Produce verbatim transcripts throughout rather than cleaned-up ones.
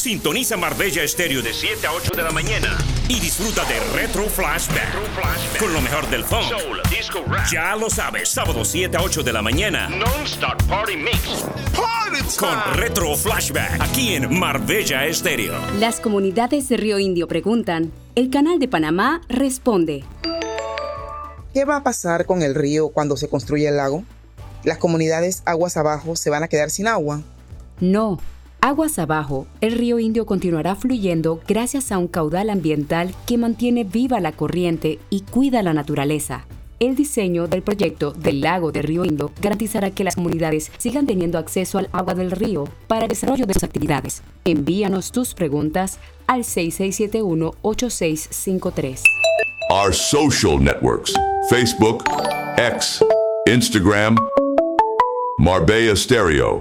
Sintoniza Marbella Estéreo de siete a ocho de la mañana y disfruta de Retro Flashback, Retro Flashback. Con lo mejor del funk, soul, disco, rap. Ya lo sabes, sábado siete a ocho de la mañana. Non-Stop Party Mix. Party time. Con Retro Flashback, aquí en Marbella Estéreo. Las comunidades de Río Indio preguntan, el Canal de Panamá responde. ¿Qué va a pasar con el río cuando se construya el lago? ¿Las comunidades aguas abajo se van a quedar sin agua? No. Aguas abajo, el río Indio continuará fluyendo gracias a un caudal ambiental que mantiene viva la corriente y cuida la naturaleza. El diseño del proyecto del lago de Río Indio garantizará que las comunidades sigan teniendo acceso al agua del río para el desarrollo de sus actividades. Envíanos tus preguntas al seis seis siete uno, ocho seis cinco tres. Our social networks: Facebook, X, Instagram, Marbella Stereo.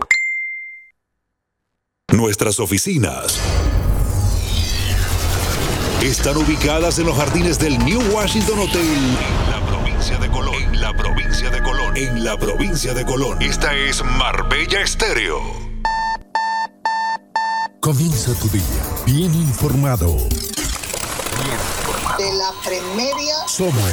Nuestras oficinas están ubicadas en los jardines del New Washington Hotel, en la provincia de Colón. En la provincia de Colón. En la provincia de Colón. Esta es Marbella Estéreo. Comienza tu día bien informado. Bien informado. De la premedia. Somos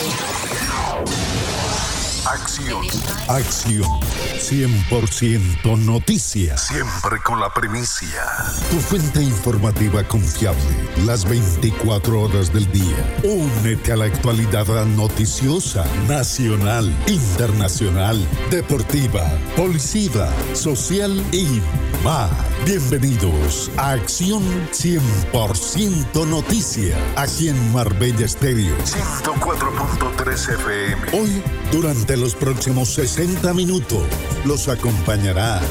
Acción. Acción. cien por ciento noticias. Siempre con la primicia. Tu fuente informativa confiable. Las veinticuatro horas del día. Únete a la actualidad noticiosa, nacional, internacional, deportiva, policía, social y más. Bienvenidos a Acción cien por ciento Noticias. Aquí en Marbella Estéreo. ciento cuatro punto tres F M. Hoy, durante los próximos sesenta minutos, los acompañará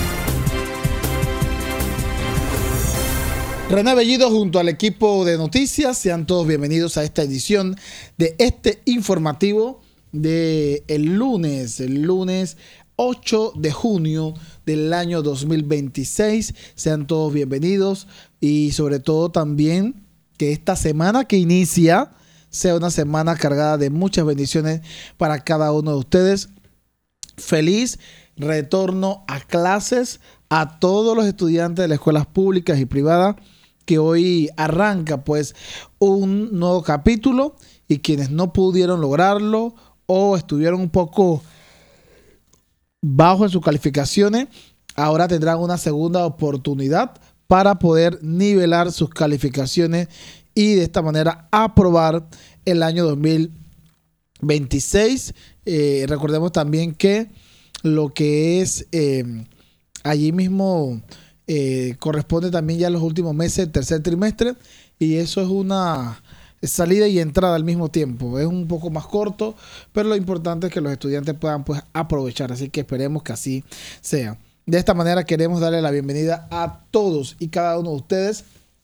René Bellido junto al equipo de noticias. Sean todos bienvenidos a esta edición de este informativo de el lunes, el lunes ocho de junio del año dos mil veintiséis. Sean todos bienvenidos y sobre todo también que esta semana que inicia sea una semana cargada de muchas bendiciones para cada uno de ustedes. Feliz retorno a clases a todos los estudiantes de las escuelas públicas y privadas, que hoy arranca pues un nuevo capítulo, y quienes no pudieron lograrlo o estuvieron un poco bajos en sus calificaciones, ahora tendrán una segunda oportunidad para poder nivelar sus calificaciones y de esta manera aprobar el año dos mil veintiséis. Eh, recordemos también que lo que es eh, allí mismo eh, corresponde también ya a los últimos meses del tercer trimestre, y eso es una salida y entrada al mismo tiempo. Es un poco más corto, pero lo importante es que los estudiantes puedan pues aprovechar, así que esperemos que así sea. De esta manera queremos darle la bienvenida a todos y cada uno de ustedes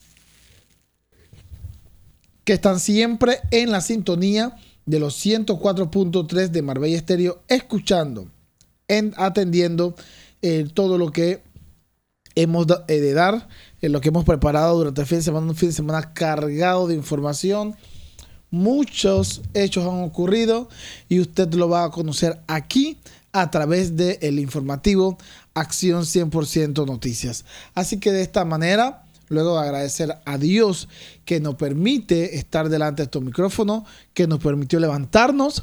que están siempre en la sintonía de los ciento cuatro punto tres de Marbella Estéreo, escuchando, en, atendiendo eh, todo lo que hemos da, eh, de dar, eh, lo que hemos preparado durante el fin de semana, un fin de semana cargado de información. Muchos hechos han ocurrido y usted lo va a conocer aquí a través del informativo Acción cien por ciento Noticias. Así que de esta manera, luego de agradecer a Dios que nos permite estar delante de estos micrófonos, que nos permitió levantarnos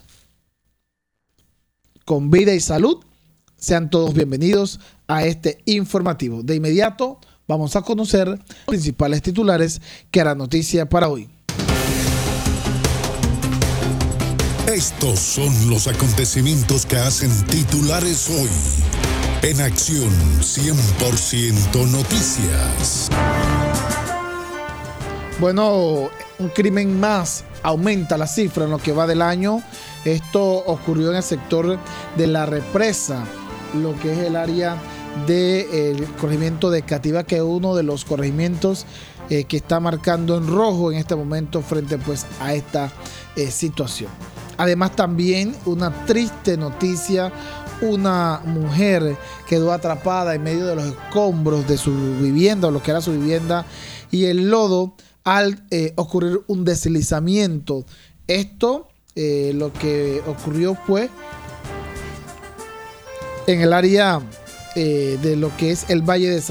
con vida y salud, sean todos bienvenidos a este informativo. De inmediato vamos a conocer los principales titulares que harán noticia para hoy. Estos son los acontecimientos que hacen titulares hoy. En Acción cien por ciento Noticias. Bueno, un crimen más aumenta la cifra en lo que va del año. Esto ocurrió en el sector de la represa, lo que es el área del corregimiento de Cativa, que es uno de los corregimientos eh, que está marcando en rojo en este momento frente pues a esta eh, situación. Además, también una triste noticia: una mujer quedó atrapada en medio de los escombros de su vivienda, o lo que era su vivienda, y el lodo al eh, ocurrir un deslizamiento. Esto eh, lo que ocurrió fue en el área eh, de lo que es el Valle de San